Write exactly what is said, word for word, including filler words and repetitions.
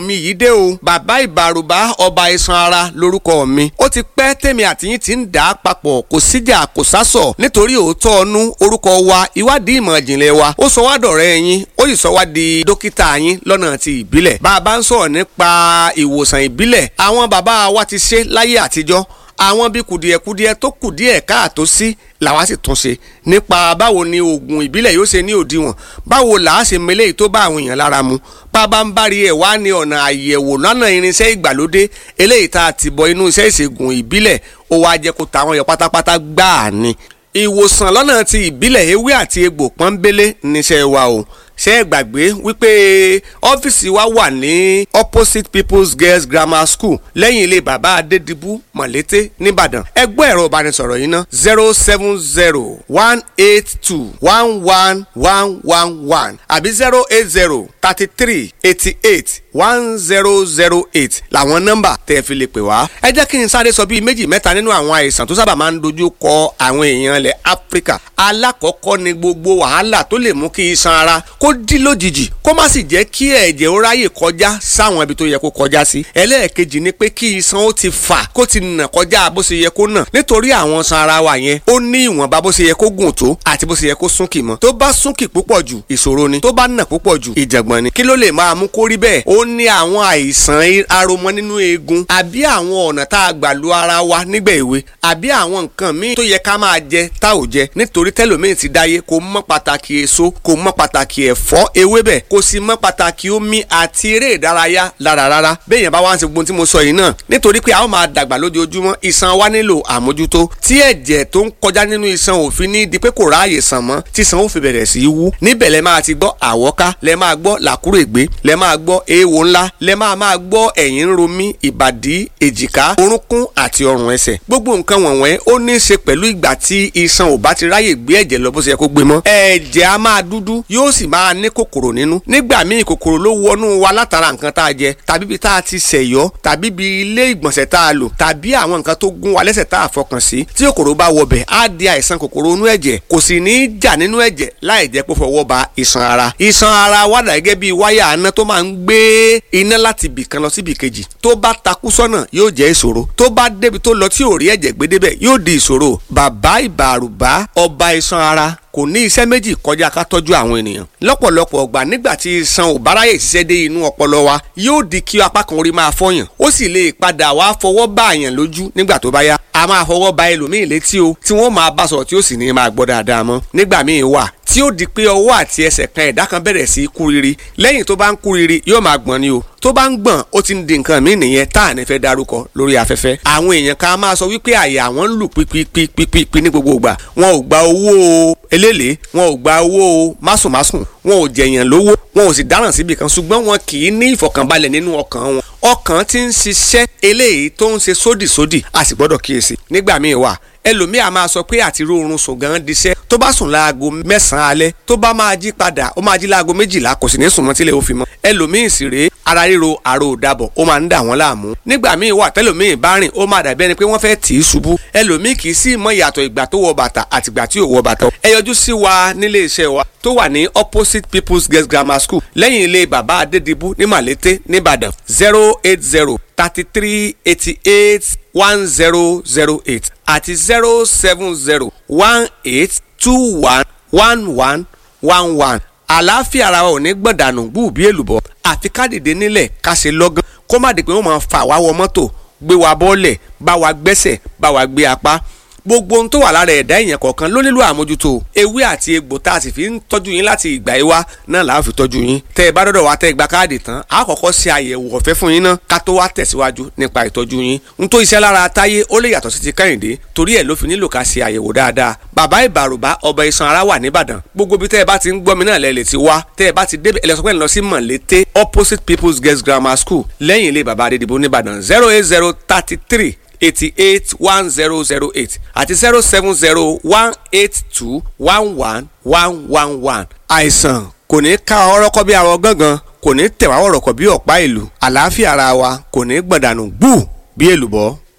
mi yìí dé o bàbá ìbàrùbá ọba iṣan ara lórúkọ mi. Ó ti pẹ́ tèmi àtìyín ti ń dà á papọ̀ kò síjà kò sásọ̀ nítorí òótọ́ ọnú orúkọ wa ìwádìí ìmọ̀ ìjìnlẹ̀ wa ó sọ wá dọ̀rẹ́ yín ó sì sọ wá di dókítà yín lọ́nà ti ìbílẹ̀. Bàbá ń sọ̀rọ̀ nípa ìwòsàn ìbílẹ̀ àwọn bàbá wa ti ṣe láyé àtijọ́ àwọn bí kùdìẹ̀kùdìẹ̀ tó kùdìẹ̀ káàtó sí làwa sì tún ṣe nípa báwo ni oògùn ìbílẹ̀ yóò ṣe ní òdiwọ̀n báwo là á ṣe mele tó bá àwọn èèyàn lára mu bàbá ń bá rí ẹ̀ wá ní ọ̀nà àyẹ̀wò lọ́nà irinṣẹ́ ìgbàlódé eléyìí tá a ti bọ inú iṣẹ́ ìṣègùn ìbílẹ̀ ó wá jẹ́ kó tàwọn yọ pátápátá gbáà ni. Ìwòsàn lọ́nà ti ìbílẹ̀ ewé àti egbò pọ́nbélé níṣẹ́ wa o ṣé ẹ gbàgbé wípé ọ́fíìsì wa wà ní opposite People's Girls Grammar School lẹ́yìn ilé bàbá Adédìbú Mọ̀lété nìbàdàn. ẹ gbọ́ ẹ̀rọ ìbánisọ̀rọ̀ yìí ná zero seven zero one eight two one one one one one àbí zero eight zero thirty three eighty eight one zero zero eight làwọn nọ́mbà tẹ́ fi lè pè wá. ẹ jẹ́ kí n sáré sọ bíi méjì mẹ́ta nínú àwọn àìsàn tó sábà máa ń dojú kọ àwọn èèyàn ilẹ̀ Áfíríkà. Alákọ̀ọ́kọ́ ni gbogbo wàhálà tó lè mú kí iṣan ara kó dí lójijì kó má sì jẹ́ kí ẹ̀jẹ̀ ó ráyè kọjá sáwọn ibi tó yẹ kó kọjá sí. Ẹlẹ́ẹ̀kejì ni pé kí iṣan ó ti fà kó ti nà kọjá bó ṣe yẹ kó nà nítorí àwọn iṣan ara wa yẹn ó ní ìwọ̀nba bó ṣe yẹ kó gùn tó àti bó ṣe yẹ kó súnkì mọ́. Tó bá súnkì púpọ̀ jù ìṣòro ni tó bá nà púpọ̀ jù ìjàngbọ̀n ni. Kí ló lè máa mú kó rí bẹ́ẹ̀? Ó ní àwọn àìsàn aromọ nínú eegun àbí àwọn ọ̀nà tá a gbà lu ara wa nígbà èwe àbí àwọn nǹkan míì tó yẹ ká máa jẹ tá ò jẹ nítorí tẹ́lòmíì ti dáyé kò mọ̀ pàtàkì èso kò mọ̀ pàtàkì ẹ̀fọ́ ewébẹ̀ kò sì mọ̀ pàtàkì omi àti eré ìdárayá lára rárá. Béèyàn bá wá ń ṣe gbogbo tí mo sọ yìí náà nítorí pé a ó máa dàgbà lójoojúmọ́ iṣan wa nílò àmójútó tí ẹ̀jẹ̀ tó ń kọjá nínú iṣan òfin ní di pé kò ráàyè sàn mọ́ tí iṣan ó fi bẹ̀rẹ̀ sí í wú. Níbẹ̀ lẹ máa ti gbọ́ àwọ́ká lẹ máa gbọ́ làkúrègbé lẹ máa gbọ́ eéwo ńlá lẹ máa máa gbọ́ ẹ̀yìn ń ro mí ìbàdí èjìká orúnkún àti ọrùn ẹsẹ̀. Gbogbo nǹkan wọ̀nyẹn ó ní í ṣe pẹ̀lú ìgbà tí iṣan ò bá ti ráyè gbé ẹ̀jẹ̀ lọ bó ṣe yẹ kó gbé mọ́. Ẹ̀jẹ̀ á máa dúdú yóò sì máa ní kòkòrò nínú. Nígbà míì kòkòrò ló wọnú wa látara nǹkan tá a jẹ tàbí bí tá a ti ṣẹ̀yọ́ tàbí bí ilé ìgbọ̀nsẹ̀ tá a lò tàbí àwọn nǹkan tó gún wa lẹ́sẹ̀ tá a fọkàn sí. Tí kòkòrò bá wọbẹ̀ á di àìsàn kòkòrò inú ẹ̀jẹ̀ kò sì ní í jà nínú ẹ̀jẹ̀ láì jẹ́ pé fọwọ́ ba iṣan ara. Iṣan ara wà dà gẹ́gẹ́ bí wáyà aná tó máa ń gbé iná láti ibì kan lọ sí ibì kejì. Tó bá takú sọ́nà yóò jẹ́ ìṣòro tó bá débi tó lọ tí ò rí ẹ̀jẹ̀ gbé débẹ̀ yóò di ìṣòro. Bàbá ìbàrùbá ọba iṣan ara kò ní iṣẹ́ méjì kọjá ká tọ́jú àwọn ènìyàn. Lọ́pọ̀lọpọ̀ ọgbà nígbà tí iṣan ò bá ráyè ṣiṣẹ́ dé inú ọpọlọ wa yóò di kí apá kan orí máa fọyàn ó sì lè padà wá fọwọ́ bá àyàn lójú nígbà tó bá yá. A máa fọwọ́ ba ẹlòmíì létí o tí wọ́n máa bá sọ̀rọ̀ tí ó sì ní máa gbọ́ dáadáa mọ́. Nígbà míì wà tí ó di pé ọwọ́ àti ẹsẹ̀ kan ẹ̀dá kan bẹ̀rẹ̀ sí í kúriri lẹ́yìn tó bá ń kúriri yóò máa gbọ̀n ni o tó bá ń gbọ̀n ó ti ń di nǹkan míì nìyẹn tá à ní fẹ́ dárúkọ lórí afẹ́fẹ́. Àwọn èèyàn kan máa sọ wípé àyà wọn ń lù pípípípípí ní gbogbo ìgbà wọn ò gba owó eléèlé wọn ò gba owó másùnmásùn wọn ò jẹ̀yàn lówó wọn ò sì dáràn síbi kan ṣùgbọ́n wọn kì í ní ìfọ̀kànbalẹ̀ nínú ọkàn wọn. Ọkàn ti ń ṣiṣẹ́ eléyìí tó ń ṣe sódìsódì a sì gbọ́dọ̀ kíyèsí. Nígbà míì wà ẹlòmíà máa sọ pé àti rórun sùn gan diṣẹ́ tó bá sùn láago mẹ́sàn-án alẹ́ tó bá máa jí padà ó máa jí láago méjìlá kò sì ní sùn mọ́ tílẹ̀ ó fi mọ́. Ẹlòmíì sì rèé ara ríro àrò òdàbọ̀ ó máa ń dà wọ́n láàmú. Nígbà míì wà tẹ́lòmíì bá rìn ó máa dàbí ẹni pé wọ́n fẹ́ tì í ṣubú. Ẹlòmíì kì í sì mọ ìyàtọ̀ ìgbà tó wọ bàtà àti ìgbà tí ò wọ bàtà. Ẹ yọjú sí wa nílé iṣẹ́ wa tó wà ní opposite People's Girls Grammar School lẹ́yìn ilé bàbá Adédìbú ní Màlété nìbàdàn zero eight zero thirty three eighty eight one zero zero eight àti zero seven zero one eight two one one one one one. Àlàáfíà ara wa ò ní gbọ̀dànù gbùbí èlùbọ́ àfi ká dìde nílẹ̀ ká ṣe lọ́gán kó má di pé wọ́n máa fà wá wọ mọ́tò gbé wa bọ́ọ̀lẹ̀ bá wa gbẹ́sẹ̀ bá wa gbé apá. Gbogbo ohun tó wà lára ẹ̀dá èèyàn kọ̀ọ̀kan ló nílò àmójútó. Ewé àti egbò tá a sì fi ń tọ́jú yín láti ìgbà yìí wá náà là á fi tọ́jú yín. Tẹ́ ẹ bá dọ́dọ̀ wá tẹ́ ẹ gba káàdì tán a kọ́kọ́ ṣe àyẹ̀wò ọ̀fẹ́ fún yín náà ká tó wá tẹ̀síwájú nípa ìtọ́jú yín. N tó iṣẹ́ lára Táyé ó lè yàtọ̀ sí ti Kẹ́hìndé torí ẹ̀ ló fi nílò ká ṣe àyẹ̀wò dáadáa. Bàbá ìbàrùbá ọba iṣan ara wà níbàdàn. Gbogbo bí tẹ́ ẹ bá ti ń gbọ́ mi náà lẹ lè ti wá tẹ́ ẹ bá ti débẹ̀ ẹ lọ sọ pé ẹ lọ sí Mọ̀lété opposite People's Girls Grammar School lẹ́yìn ilé bàbá Adédìbú níbàdàn zero eight zero thirty three eighty eight one zero zero eight àti zero seven zero one eight two one one one one one. Àìsàn kò ní ká ọrọ́kọ́ bí arọ gángan kò ní tẹ̀wá ọ̀rọ̀kọ̀ bí ọ̀pá ìlú. Àlàáfíà ara wa kò ní gbọ̀dànù gbù bí èlùbọ́.